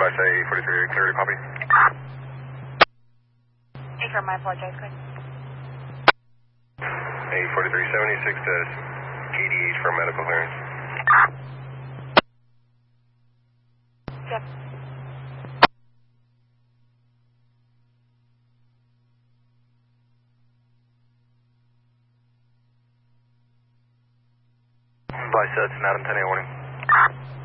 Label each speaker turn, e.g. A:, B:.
A: by say 43, clear to copy.
B: Hey, firm, I apologize, Quinn.
A: Hey, 4376 to KDH for medical clearance.
B: Yep.
A: By sets, Madam 10 warning.